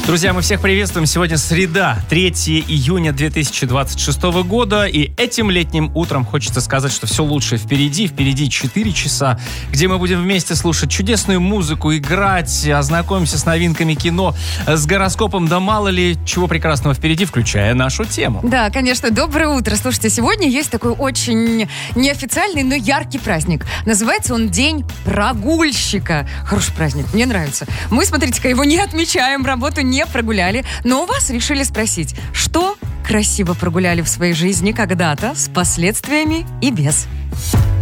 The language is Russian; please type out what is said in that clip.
Друзья, мы всех приветствуем. Сегодня среда, 3 июня 2026 года. И этим летним утром хочется сказать, что все лучшее впереди. Впереди 4 часа, где мы будем вместе слушать чудесную музыку, играть, ознакомимся с новинками кино, с гороскопом, да мало ли чего прекрасного впереди, включая нашу тему. Да, конечно. Доброе утро. Слушайте, сегодня есть такой очень неофициальный, но яркий праздник. Называется он День прогульщика. Хороший праздник, мне нравится. Мы, смотрите-ка, его не отмечаем, работу не прогуляли, но у вас решили спросить, что красиво прогуляли в своей жизни когда-то, с последствиями и без.